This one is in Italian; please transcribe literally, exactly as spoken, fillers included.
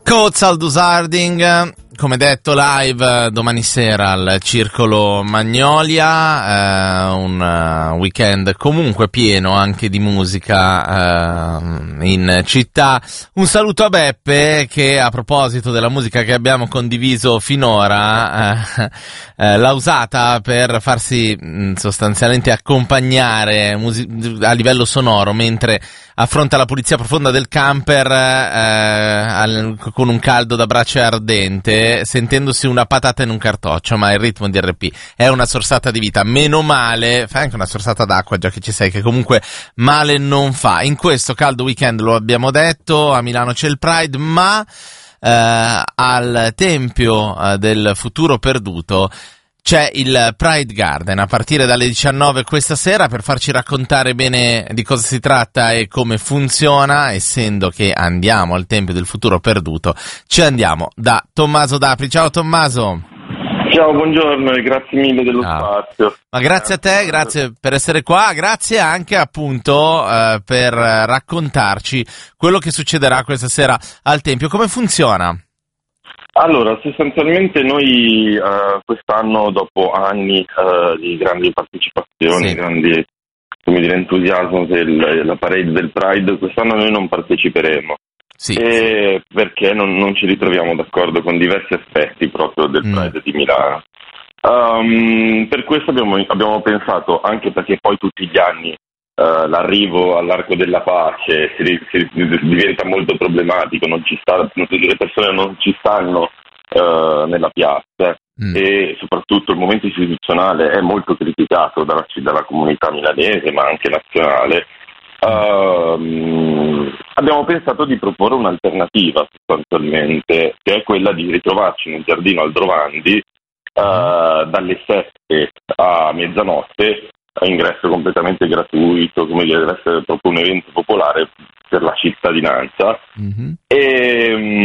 Coats Aldous Harding, come detto live domani sera al Circolo Magnolia, eh, un uh, weekend comunque pieno anche di musica eh, in città. Un saluto a Beppe che, a proposito della musica che abbiamo condiviso finora, eh, eh, l'ha usata per farsi mh, sostanzialmente accompagnare musi- a livello sonoro mentre affronta la pulizia profonda del camper eh, al, con un caldo da brace ardente, sentendosi una patata in un cartoccio, ma il ritmo di R P è una sorsata di vita. Meno male, fai anche una sorsata d'acqua, già che ci sei, che comunque male non fa. In questo caldo weekend, lo abbiamo detto, a Milano c'è il Pride, ma eh, al Tempio eh, del Futuro Perduto c'è il Pride Garden a partire dalle diciannove questa sera. Per farci raccontare bene di cosa si tratta e come funziona, essendo che andiamo al Tempio del Futuro Perduto, ci andiamo da Tommaso D'Apri. Ciao Tommaso. Ciao, buongiorno e grazie mille dello Ciao. spazio. Ma grazie a te, grazie per essere qua, grazie anche appunto eh, per raccontarci quello che succederà questa sera al Tempio. Come funziona? Allora, sostanzialmente noi uh, quest'anno, dopo anni uh, di grandi partecipazioni, Sì. grandi, come dire, entusiasmo della parade del Pride, quest'anno noi non parteciperemo. Sì. E perché non, non ci ritroviamo d'accordo con diversi aspetti proprio del Mm. Pride di Milano. Um, per questo abbiamo, abbiamo pensato, anche perché poi tutti gli anni Uh, l'arrivo all'Arco della Pace si, si, diventa molto problematico, non ci sta, le persone non ci stanno uh, nella piazza mm. e soprattutto il momento istituzionale è molto criticato dalla, dalla comunità milanese ma anche nazionale. Uh, abbiamo pensato di proporre un'alternativa sostanzialmente, che è quella di ritrovarci in un giardino Aldrovandi uh, dalle sette a mezzanotte, a ingresso completamente gratuito, come dire, deve essere proprio un evento popolare per la cittadinanza. Mm-hmm. E